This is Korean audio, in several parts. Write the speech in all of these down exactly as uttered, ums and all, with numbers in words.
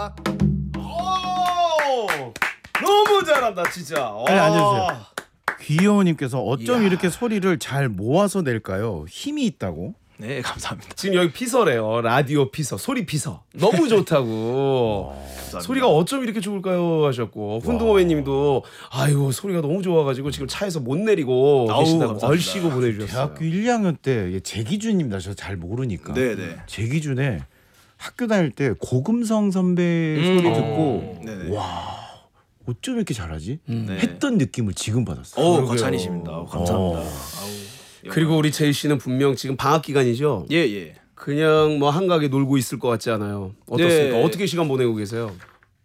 와. 오! 너무 잘한다 진짜. 아니, 앉아주세요. 귀여우님께서 어쩜 이야. 이렇게 소리를 잘 모아서 낼까요? 힘이 있다고? 네, 감사합니다. 지금 여기 피서래요. 라디오 피서, 소리 피서. 너무 좋다고. 소리가 어쩜 이렇게 좋을까요 하셨고 훈동호회님도 아유 소리가 너무 좋아가지고 지금 차에서 못 내리고 아우, 계시다고 감사합니다. 얼씨구 보내주셨어요. 대학교 일, 이 학년 때 재기준입니다. 저 잘 모르니까. 네, 네. 재기준에 학교 다닐 때 고금성 선배 음. 소리 어. 듣고 네네. 와 어쩜 이렇게 잘하지? 음. 네. 했던 느낌을 지금 받았어요. 오, 그러게요. 과찬이십니다. 어, 감사합니다. 어. 아우. 그리고 우리 제이 씨는 분명 지금 방학 기간이죠. 예, 예. 그냥 뭐 한가하게 놀고 있을 것 같지 않아요. 어떻습니까? 네. 어떻게 시간 보내고 계세요?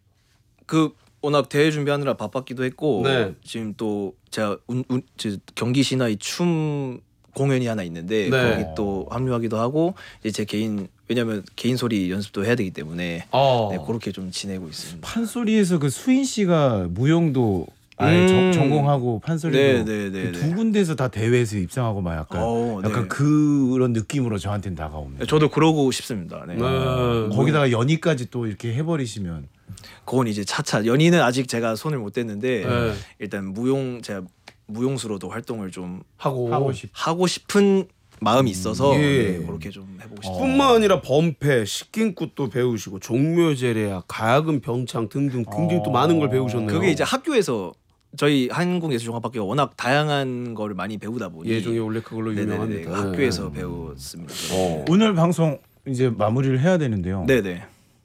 그 워낙 대회 준비하느라 바빴기도 했고 네. 지금 또 제가 운, 운, 저 경기 시나이 춤 공연이 하나 있는데 네. 거기 또 합류하기도 하고 이제 제 개인 왜냐면 개인 소리 연습도 해야 되기 때문에 어. 네, 그렇게 좀 지내고 있습니다. 판소리에서 그 수인 씨가 무용도 아예 음. 전- 전공하고 판소리도 네, 네, 네, 그 두 네. 군데에서 다 대회에서 입상하고 막 약간 어, 네. 약간 그런 느낌으로 저한테는 다가옵니다. 저도 그러고 싶습니다. 네. 네. 거기다가 연희까지 또 이렇게 해버리시면 그건 이제 차차 연희는 아직 제가 손을 못 댔는데 네. 일단 무용 제가 무용수로도 활동을 좀 하고 하고 싶. 하고 싶은 마음이 있어서 예. 네, 그렇게 좀 해보고 싶습니다. 뿐만 아니라 범패, 식긴굿도 배우시고 종묘제례야, 가야금 병창 등등 굉장히 또 많은 걸 배우셨네요. 그게 이제 학교에서 저희 한국예술종합학교가 워낙 다양한 거를 많이 배우다 보니 예종이 원래 그걸로 네네네, 유명합니다. 학교에서 배웠습니다. 어. 오늘 방송 이제 마무리를 해야 되는데요. 네네.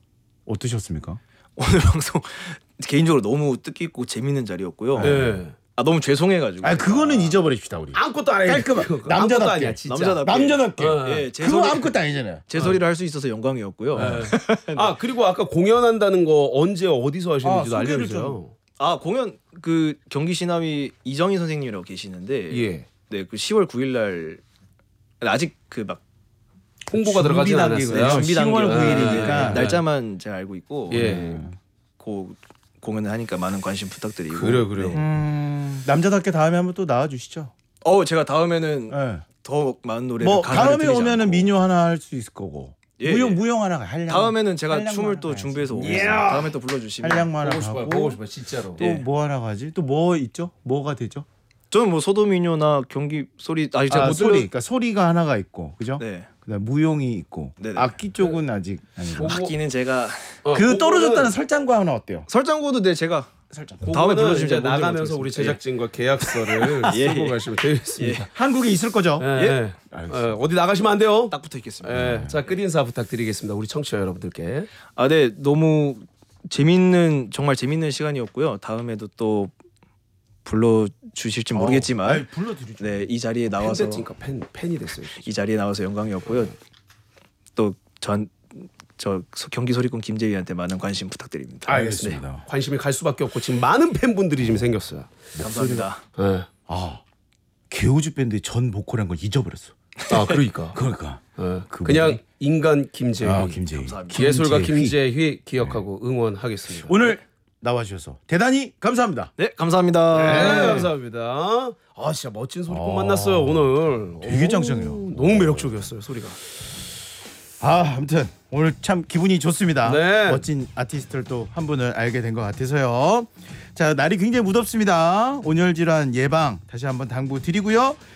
어떠셨습니까? 오늘 방송 개인적으로 너무 뜻깊고 재밌는 자리였고요. 네. 아 너무 죄송해가지고. 아 그거는 잊어버립시다 우리. 아무것도 안 해. 깔끔한 그거 남자답게. 아무것도 아니야, 진짜. 남자답게. 남자답게. 어. 예, 제 그거 소리 아무것도 아니잖아요. 제 소리를 할 수 있어서 영광이었고요. 네. 아 그리고 아까 공연한다는 거 언제 어디서 하시는지도 아, 소개를 알려주세요. 아 공연 그 경기 시나위 이정희 선생님이라고 계시는데 예. 네 그 시월 구일 날 아직 그 막 홍보가 들어가지 준비 않았어요. 단계고요. 준비 시월 단계라. 구일이니까. 네, 날짜만 제가 알고 있고 예. 네, 그 공연을 하니까 많은 관심 부탁드리고. 그래요, 그래요. 네. 음, 남자답게 다음에 한번 또 나와 주시죠. 어 제가 다음에는 네. 더 많은 노래를 뭐 가사를 다음에 드리지 오면은 않고. 민요 하나 할 수 있을 거고. 예, 무용 예. 무용 하나 한량. 다음에는 제가 한량만 춤을 또 하나 준비해서 해야지. 오겠습니다. 다음에 또 불러주시면. 한량만 보고 하나 싶어요, 하고. 보고 싶어요, 진짜로. 또 예. 뭐 하나 가지? 또 뭐 있죠? 뭐가 되죠? 저는 뭐 소도민요나 경기 소리 아직 제가 아, 못 소리. 들려. 그러니까 소리가 하나가 있고, 그죠? 네. 그다음 무용이 있고. 네네. 악기 쪽은 아직 아니고. 그거- 악기는 제가 어, 그 그거는- 떨어졌다는 설장과 하나 어때요? 설정고도 네 제가 설장. 다음에 그거는 불러주시면 이제 제가 나가면서 먼저 우리 드리겠습니다. 제작진과 계약서를 예, 쓰고 예. 가시면 되겠습니다. 한국에 있을 거죠? 예. 예. 예. 알겠습니다. 어, 어디 나가시면 안 돼요. 딱 붙어 있겠습니다. 예. 자, 끝 인사 부탁드리겠습니다. 우리 청취자 여러분들께. 아, 네, 너무 재밌는 정말 재밌는 시간이었고요. 다음에도 또 불러 주실지 모르겠지만, 아니, 불러드리죠. 네, 이 자리에 나와서 팬 팬 팬이 됐어요. 진짜. 이 자리에 나와서 영광이었고요. 또 전 저 경기 소리꾼 김재희한테 많은 관심 부탁드립니다. 알겠습니다. 관심이 갈 수밖에 없고 지금 많은 팬분들이 지금 생겼어요. 네, 감사합니다. 예. 아, 개우즈 밴드의 전 보컬한 걸 잊어버렸어. 아, 그러니까. 그러니까. 예. 그 그냥 분이? 인간 김재희. 아, 김재희. 감사합니다. 예술가 김재희. 김재희 기억하고 응원하겠습니다. 오늘 나와주셔서 대단히 감사합니다. 네, 감사합니다. 네, 감사합니다. 아, 진짜 멋진 소리꾼 아, 만났어요 오늘. 되게 오, 짱짱해요. 너무 매력적이었어요 소리가. 아, 아무튼 오늘 참 기분이 좋습니다. 네. 멋진 아티스트를 또 한 분을 알게 된 것 같아서요. 자, 날이 굉장히 무덥습니다. 온열질환 예방 다시 한번 당부 드리고요.